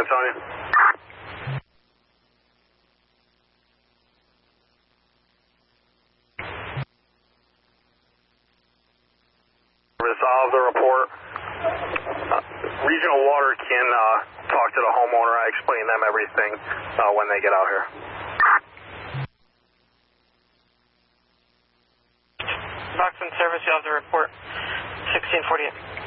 Antonio. Resolve the report. Regional Water can talk to the homeowner. I explain them everything when they get out here. Box in service, you have the report. 1648.